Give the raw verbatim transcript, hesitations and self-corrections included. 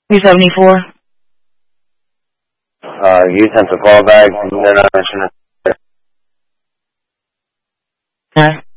three seventy-four. Uh, you sent a call back. They're not mentioning it. Okay.